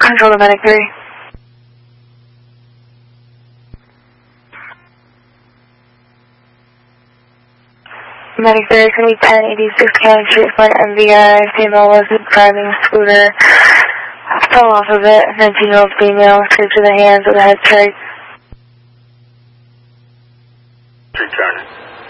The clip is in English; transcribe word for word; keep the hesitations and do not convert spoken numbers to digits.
Control to Medic three. Medic three, it's going to be ten eighty-six County Street for an M V I. Female was driving a scooter. Fell off of it. nineteen-year-old female. Scraped to the hands with a head strike. Returning.